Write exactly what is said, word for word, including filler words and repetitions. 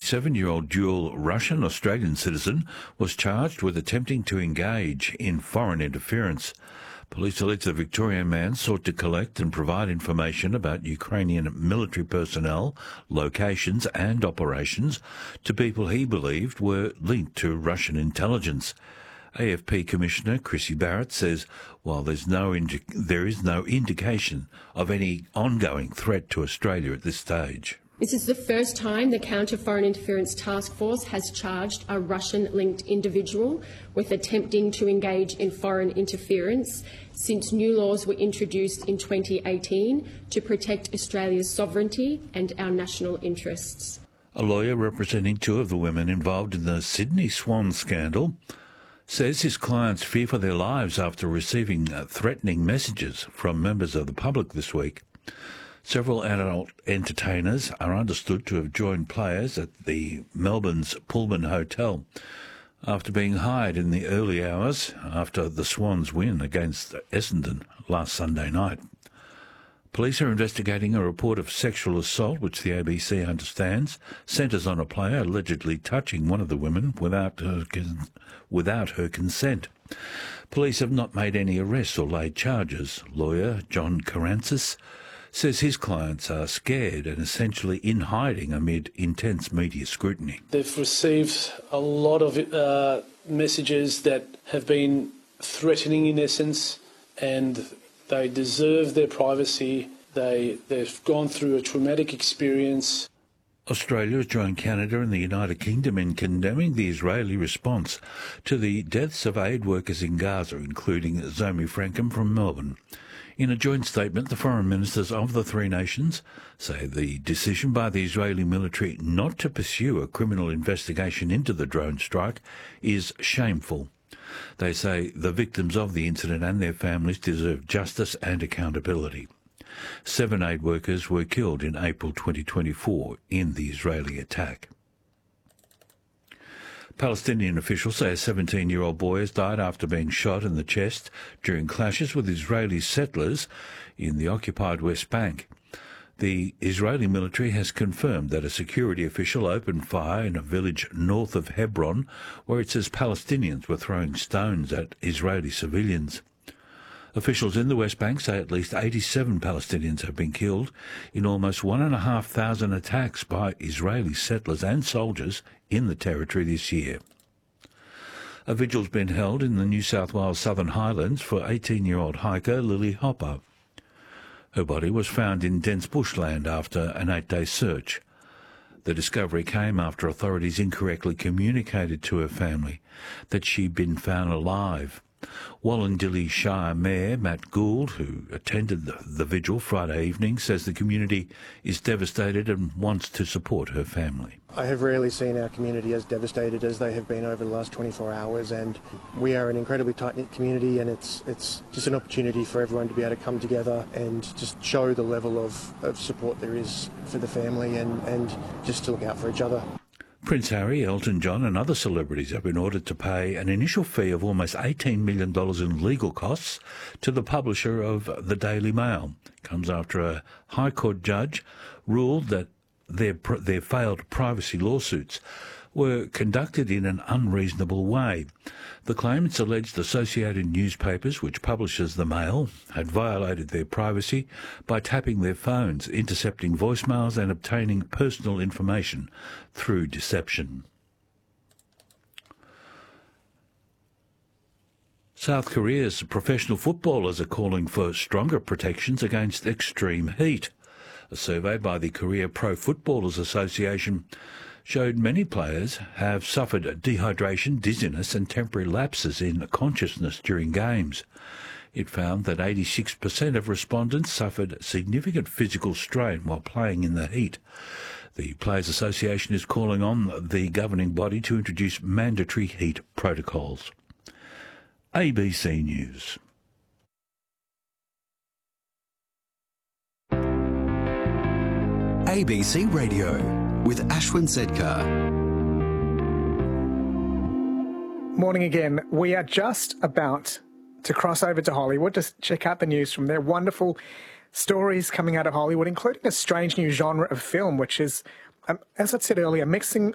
thirty-seven-year-old dual Russian-Australian citizen was charged with attempting to engage in foreign interference. Police allege the Victorian man sought to collect and provide information about Ukrainian military personnel, locations and operations to people he believed were linked to Russian intelligence. A F P Commissioner Chrissy Barrett says while there's no indi- there is no indication of any ongoing threat to Australia at this stage. This is the first time the Counter-Foreign Interference Task Force has charged a Russian-linked individual with attempting to engage in foreign interference since new laws were introduced in twenty eighteen to protect Australia's sovereignty and our national interests. A lawyer representing two of the women involved in the Sydney Swan scandal says his clients fear for their lives after receiving uh, threatening messages from members of the public this week. Several adult entertainers are understood to have joined players at the Melbourne's Pullman Hotel after being hired in the early hours after the Swans' win against Essendon last Sunday night. Police are investigating a report of sexual assault, which the A B C understands centres on a player allegedly touching one of the women without her, without her consent. Police have not made any arrests or laid charges. Lawyer John Karantzis says his clients are scared and essentially in hiding amid intense media scrutiny. They've received a lot of uh, messages that have been threatening in essence, and they deserve their privacy. They, they've gone through a traumatic experience. Australia has joined Canada and the United Kingdom in condemning the Israeli response to the deaths of aid workers in Gaza, including Zomi Frankham from Melbourne. In a joint statement, the foreign ministers of the three nations say the decision by the Israeli military not to pursue a criminal investigation into the drone strike is shameful. They say the victims of the incident and their families deserve justice and accountability. Seven aid workers were killed in April twenty twenty-four in the Israeli attack. Palestinian officials say a seventeen-year-old boy has died after being shot in the chest during clashes with Israeli settlers in the occupied West Bank. The Israeli military has confirmed that a security official opened fire in a village north of Hebron, where it says Palestinians were throwing stones at Israeli civilians. Officials in the West Bank say at least eighty-seven Palestinians have been killed in almost one and a half thousand attacks by Israeli settlers and soldiers in the territory this year. A vigil's been held in the New South Wales Southern Highlands for eighteen-year-old hiker Lily Hopper. Her body was found in dense bushland after an eight-day search. The discovery came after authorities incorrectly communicated to her family that she'd been found alive. Wallandilly Shire Mayor Matt Gould, who attended the, the vigil Friday evening, says the community is devastated and wants to support her family. I have rarely seen our community as devastated as they have been over the last twenty-four hours, and we are an incredibly tight-knit community, and it's it's just an opportunity for everyone to be able to come together and just show the level of, of support there is for the family and, and just to look out for each other. Prince Harry, Elton John and other celebrities have been ordered to pay an initial fee of almost eighteen million dollars in legal costs to the publisher of the Daily Mail. It comes after a High Court judge ruled that their, their failed privacy lawsuits were conducted in an unreasonable way. The claimants alleged Associated Newspapers, which publishes the Mail, had violated their privacy by tapping their phones, intercepting voicemails and obtaining personal information through deception. South Korea's professional footballers are calling for stronger protections against extreme heat. A survey by the Korea Pro Footballers Association showed many players have suffered dehydration, dizziness and temporary lapses in consciousness during games. It found that eighty-six percent of respondents suffered significant physical strain while playing in the heat. The Players Association is calling on the governing body to introduce mandatory heat protocols. A B C News. A B C Radio with Ashwin Sedkar. Morning again. We are just about to cross over to Hollywood to check out the news from there. Wonderful stories coming out of Hollywood, including a strange new genre of film, which is, um, as I said earlier, mixing